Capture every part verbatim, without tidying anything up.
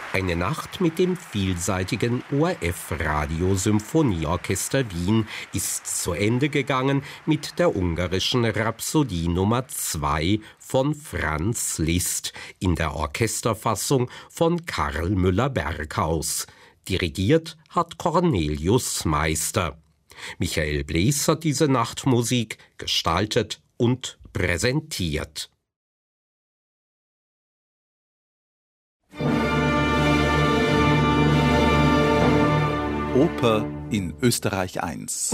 Eine Nacht mit dem vielseitigen O R F-Radio-Symphonieorchester Wien ist zu Ende gegangen mit der ungarischen Rhapsodie Nummer zwei von Franz Liszt in der Orchesterfassung von Karl Müller-Berghaus. Dirigiert hat Cornelius Meister. Michael Blees hat diese Nachtmusik gestaltet und präsentiert. Oper in Österreich eins.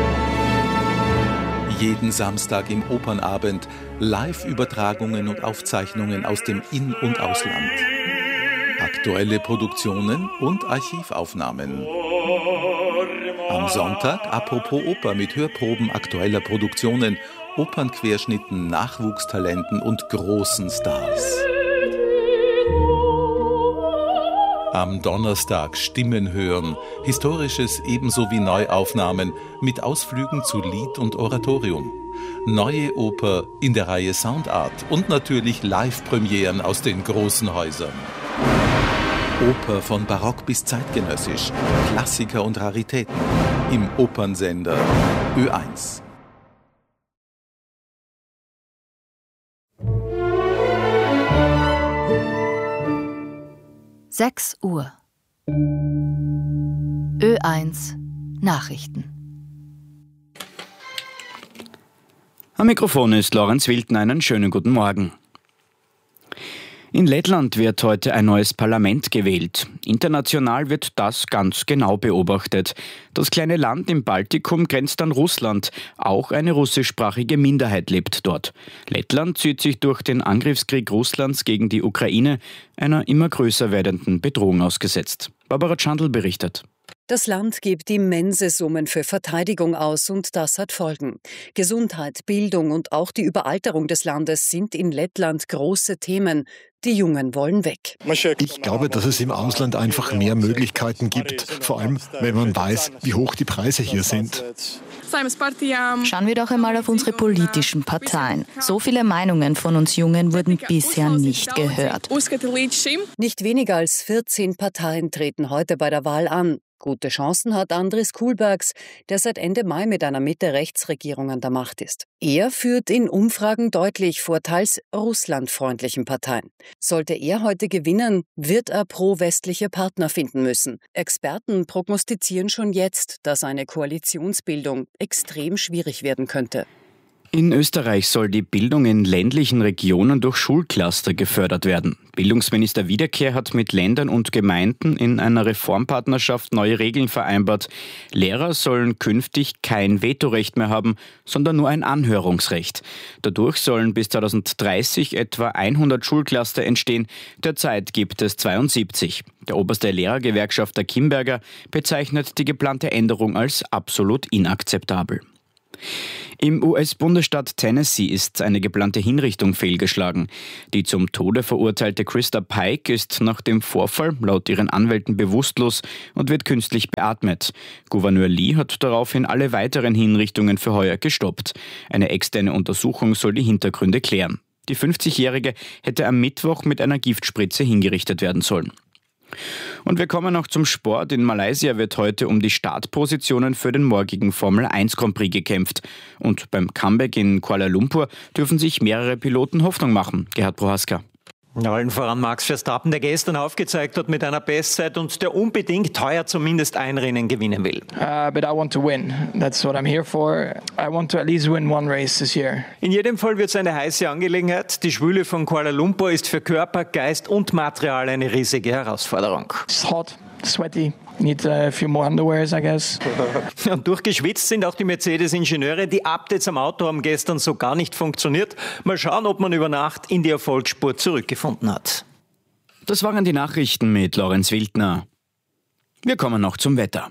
Jeden Samstag im Opernabend Live-Übertragungen und Aufzeichnungen aus dem In- und Ausland. Aktuelle Produktionen und Archivaufnahmen. Am Sonntag Apropos Oper mit Hörproben aktueller Produktionen, Opernquerschnitten, Nachwuchstalenten und großen Stars. Am Donnerstag Stimmen hören, Historisches ebenso wie Neuaufnahmen mit Ausflügen zu Lied und Oratorium. Neue Oper in der Reihe Soundart und natürlich Live-Premieren aus den großen Häusern. Oper von Barock bis zeitgenössisch, Klassiker und Raritäten im Opernsender Ö eins. sechs Uhr. Ö eins Nachrichten. Am Mikrofon ist Lorenz Wilden. Einen schönen guten Morgen. In Lettland wird heute ein neues Parlament gewählt. International wird das ganz genau beobachtet. Das kleine Land im Baltikum grenzt an Russland. Auch eine russischsprachige Minderheit lebt dort. Lettland sieht sich durch den Angriffskrieg Russlands gegen die Ukraine einer immer größer werdenden Bedrohung ausgesetzt. Barbara Chandl berichtet. Das Land gibt immense Summen für Verteidigung aus und das hat Folgen. Gesundheit, Bildung und auch die Überalterung des Landes sind in Lettland große Themen. Die Jungen wollen weg. Ich glaube, dass es im Ausland einfach mehr Möglichkeiten gibt, vor allem wenn man weiß, wie hoch die Preise hier sind. Schauen wir doch einmal auf unsere politischen Parteien. So viele Meinungen von uns Jungen wurden bisher nicht gehört. Nicht weniger als vierzehn Parteien treten heute bei der Wahl an. Gute Chancen hat Andris Kullbergs, der seit Ende Mai mit einer Mitte-Rechts-Regierung an der Macht ist. Er führt in Umfragen deutlich vor teils russlandfreundlichen Parteien. Sollte er heute gewinnen, wird er pro-westliche Partner finden müssen. Experten prognostizieren schon jetzt, dass eine Koalitionsbildung extrem schwierig werden könnte. In Österreich soll die Bildung in ländlichen Regionen durch Schulcluster gefördert werden. Bildungsminister Wiederkehr hat mit Ländern und Gemeinden in einer Reformpartnerschaft neue Regeln vereinbart. Lehrer sollen künftig kein Vetorecht mehr haben, sondern nur ein Anhörungsrecht. Dadurch sollen bis zweitausenddreißig etwa hundert Schulcluster entstehen. Derzeit gibt es zweiundsiebzig. Der oberste Lehrergewerkschafter Kimberger bezeichnet die geplante Änderung als absolut inakzeptabel. Im U S-Bundesstaat Tennessee ist eine geplante Hinrichtung fehlgeschlagen. Die zum Tode verurteilte Krista Pike ist nach dem Vorfall laut ihren Anwälten bewusstlos und wird künstlich beatmet. Gouverneur Lee hat daraufhin alle weiteren Hinrichtungen für heuer gestoppt. Eine externe Untersuchung soll die Hintergründe klären. Die fünfzigjährige hätte am Mittwoch mit einer Giftspritze hingerichtet werden sollen. Und wir kommen noch zum Sport. In Malaysia wird heute um die Startpositionen für den morgigen Formel eins Grand Prix gekämpft. Und beim Comeback in Kuala Lumpur dürfen sich mehrere Piloten Hoffnung machen. Gerhard Prohaska. Allen voran Max Verstappen, der gestern aufgezeigt hat mit einer Bestzeit und der unbedingt heuer zumindest ein Rennen gewinnen will. Uh, but I want to win. That's what I'm here for. I want to at least win one race this year. In jedem Fall wird es eine heiße Angelegenheit. Die Schwüle von Kuala Lumpur ist für Körper, Geist und Material eine riesige Herausforderung. It's hot, sweaty. Need a few more underwears, I guess. Und durchgeschwitzt sind auch die Mercedes-Ingenieure. Die Updates am Auto haben gestern so gar nicht funktioniert. Mal schauen, ob man über Nacht in die Erfolgsspur zurückgefunden hat. Das waren die Nachrichten mit Lorenz Wildner. Wir kommen noch zum Wetter.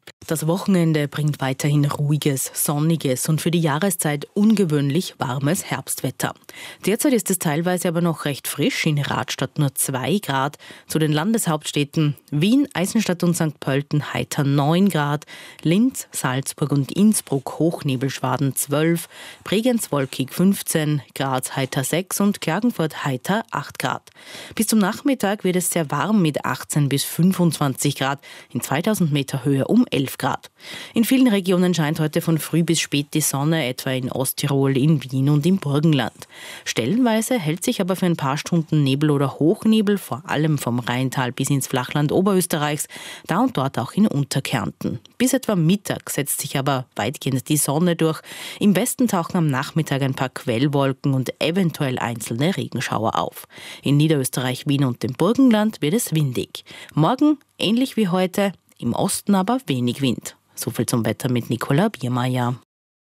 Das Wochenende bringt weiterhin ruhiges, sonniges und für die Jahreszeit ungewöhnlich warmes Herbstwetter. Derzeit ist es teilweise aber noch recht frisch, in Radstadt nur zwei Grad. Zu den Landeshauptstädten Wien, Eisenstadt und Sankt Pölten heiter neun Grad, Linz, Salzburg und Innsbruck Hochnebelschwaden zwölf, Bregenz wolkig fünfzehn, Graz heiter sechs und Klagenfurt heiter acht Grad. Bis zum Nachmittag wird es sehr warm mit achtzehn bis fünfundzwanzig Grad, in zweitausend Meter Höhe um elf Grad. In vielen Regionen scheint heute von früh bis spät die Sonne, etwa in Osttirol, in Wien und im Burgenland. Stellenweise hält sich aber für ein paar Stunden Nebel oder Hochnebel, vor allem vom Rheintal bis ins Flachland Oberösterreichs, da und dort auch in Unterkärnten. Bis etwa Mittag setzt sich aber weitgehend die Sonne durch. Im Westen tauchen am Nachmittag ein paar Quellwolken und eventuell einzelne Regenschauer auf. In Niederösterreich, Wien und dem Burgenland wird es windig. Morgen, ähnlich wie heute, im Osten aber wenig Wind. Soviel zum Wetter mit Nicola Biermeier.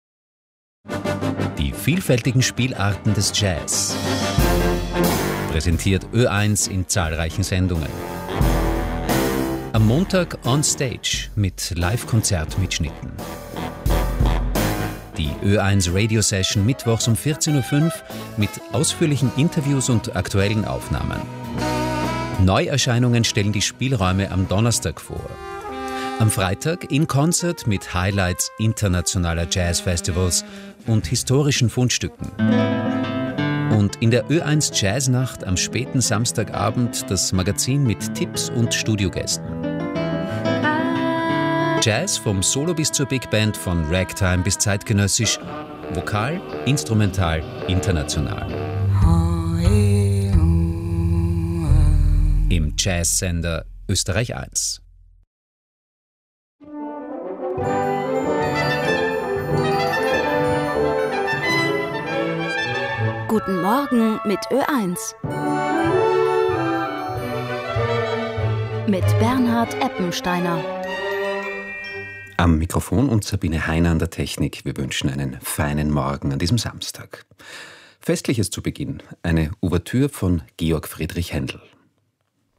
Die vielfältigen Spielarten des Jazz. Präsentiert Ö eins in zahlreichen Sendungen. Am Montag on Stage mit Live-Konzertmitschnitten. Die Ö eins Radio Session mittwochs um vierzehn Uhr fünf mit ausführlichen Interviews und aktuellen Aufnahmen. Neuerscheinungen stellen die Spielräume am Donnerstag vor. Am Freitag in Konzert mit Highlights internationaler Jazzfestivals und historischen Fundstücken. Und in der Ö eins Jazznacht am späten Samstagabend das Magazin mit Tipps und Studiogästen. Jazz vom Solo bis zur Big Band, von Ragtime bis zeitgenössisch, vokal, instrumental, international. Im Jazzsender Österreich eins. Guten Morgen mit Ö eins. Mit Bernhard Eppensteiner. Am Mikrofon und Sabine Heiner an der Technik. Wir wünschen einen feinen Morgen an diesem Samstag. Festliches zu Beginn, eine Ouvertüre von Georg Friedrich Händel.